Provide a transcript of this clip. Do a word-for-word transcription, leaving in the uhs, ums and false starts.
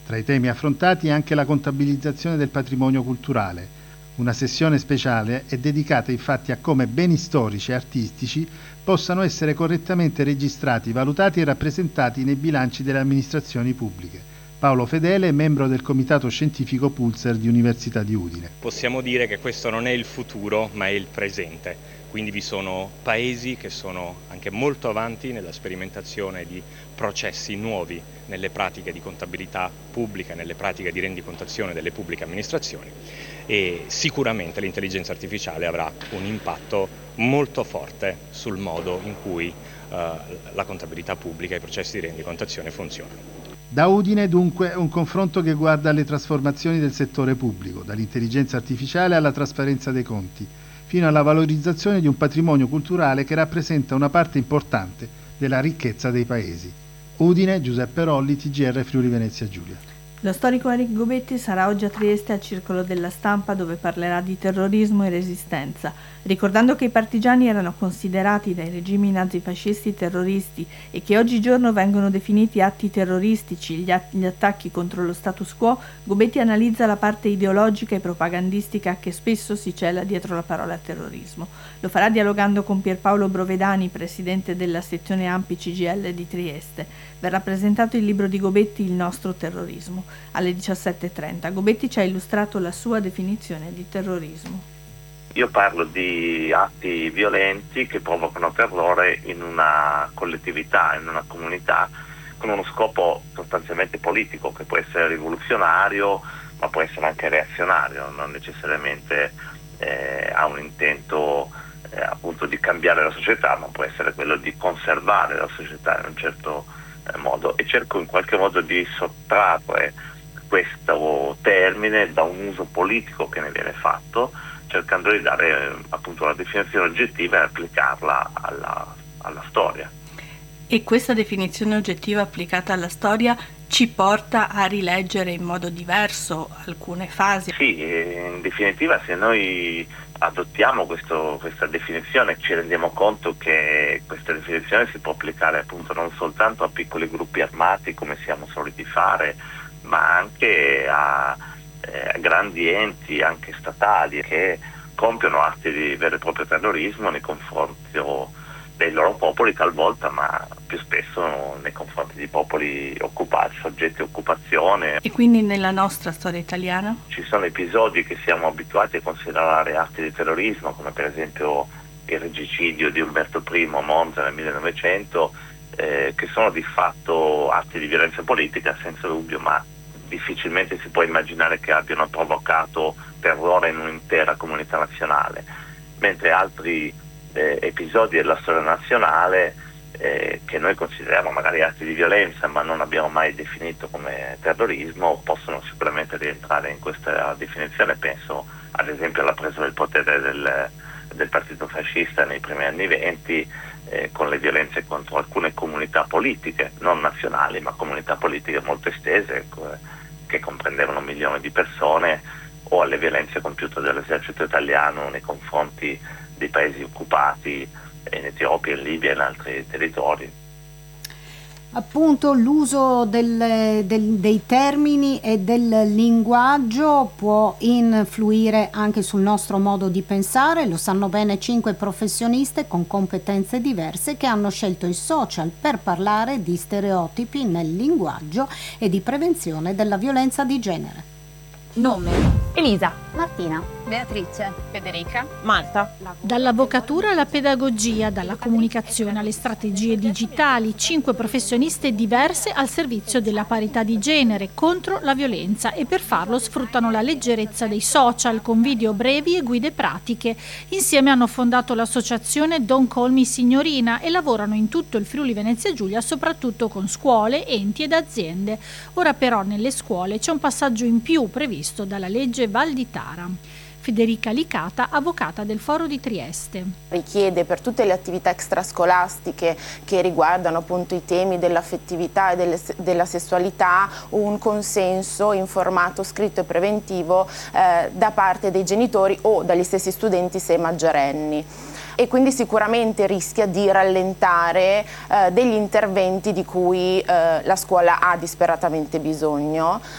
Tra i temi affrontati anche la contabilizzazione del patrimonio culturale. Una sessione speciale è dedicata infatti a come beni storici e artistici possano essere correttamente registrati, valutati e rappresentati nei bilanci delle amministrazioni pubbliche. Paolo Fedele è membro del comitato scientifico Pulsar di Università di Udine. Possiamo dire che questo non è il futuro, ma è il presente. Quindi vi sono paesi che sono anche molto avanti nella sperimentazione di processi nuovi nelle pratiche di contabilità pubblica, nelle pratiche di rendicontazione delle pubbliche amministrazioni, e sicuramente l'intelligenza artificiale avrà un impatto molto forte sul modo in cui uh, la contabilità pubblica e i processi di rendicontazione funzionano. Da Udine dunque un confronto che guarda alle trasformazioni del settore pubblico, dall'intelligenza artificiale alla trasparenza dei conti, fino alla valorizzazione di un patrimonio culturale che rappresenta una parte importante della ricchezza dei paesi. Udine, Giuseppe Rolli, T G R Friuli Venezia Giulia. Lo storico Eric Gobetti sarà oggi a Trieste al Circolo della Stampa, dove parlerà di terrorismo e resistenza, ricordando che i partigiani erano considerati dai regimi nazifascisti terroristi e che oggigiorno vengono definiti atti terroristici gli, att- gli attacchi contro lo status quo. Gobetti analizza la parte ideologica e propagandistica che spesso si cela dietro la parola terrorismo. Lo farà dialogando con Pierpaolo Brovedani, presidente della sezione A M P I C G I L di Trieste. Verrà presentato il libro di Gobetti, Il nostro terrorismo. Alle diciassette e trenta Gobetti ci ha illustrato la sua definizione di terrorismo. Io parlo di atti violenti che provocano terrore in una collettività, in una comunità, con uno scopo sostanzialmente politico, che può essere rivoluzionario, ma può essere anche reazionario, non necessariamente eh, ha un intento eh, appunto di cambiare la società, ma può essere quello di conservare la società in un certo eh, modo, e cerco in qualche modo di sottrarre questo termine da un uso politico che ne viene fatto, cercando di dare eh, appunto una definizione oggettiva e applicarla alla, alla storia. E questa definizione oggettiva applicata alla storia ci porta a rileggere in modo diverso alcune fasi? Sì, in definitiva, se noi adottiamo questo, questa definizione, ci rendiamo conto che questa definizione si può applicare appunto non soltanto a piccoli gruppi armati come siamo soliti fare, ma anche a, eh, a grandi enti, anche statali, che compiono atti di vero e proprio terrorismo nei confronti dei loro popoli talvolta, ma più spesso nei confronti di popoli occupati, soggetti a occupazione. E quindi nella nostra storia italiana? Ci sono episodi che siamo abituati a considerare atti di terrorismo, come per esempio il regicidio di Umberto primo a Monza nel millenovecento, eh, che sono di fatto atti di violenza politica senza dubbio, ma difficilmente si può immaginare che abbiano provocato terrore in un'intera comunità nazionale, mentre altri eh, episodi della storia nazionale eh, che noi consideriamo magari atti di violenza ma non abbiamo mai definito come terrorismo possono sicuramente rientrare in questa definizione. Penso ad esempio alla presa del potere del, del partito fascista nei primi anni venti, eh, con le violenze contro alcune comunità politiche, non nazionali ma comunità politiche molto estese, ecco, che comprendevano milioni di persone, o alle violenze compiute dall'esercito italiano nei confronti dei paesi occupati in Etiopia, in Libia e in altri territori. Appunto l'uso del, del, dei termini e del linguaggio può influire anche sul nostro modo di pensare, lo sanno bene cinque professioniste con competenze diverse che hanno scelto i social per parlare di stereotipi nel linguaggio e di prevenzione della violenza di genere. Nome: Elisa, Martina, Beatrice, Federica, Marta. Dall'avvocatura alla pedagogia, dalla comunicazione alle strategie digitali, cinque professioniste diverse al servizio della parità di genere, contro la violenza, e per farlo sfruttano la leggerezza dei social con video brevi e guide pratiche. Insieme hanno fondato l'associazione Don't Call Me Signorina e lavorano in tutto il Friuli Venezia Giulia, soprattutto con scuole, enti ed aziende. Ora però nelle scuole c'è un passaggio in più previsto dalla legge Valditara. Federica Licata, avvocata del Foro di Trieste. Richiede per tutte le attività extrascolastiche che riguardano appunto i temi dell'affettività e delle, della sessualità un consenso informato, scritto e preventivo eh, da parte dei genitori o dagli stessi studenti se maggiorenni. E quindi sicuramente rischia di rallentare eh, degli interventi di cui eh, la scuola ha disperatamente bisogno.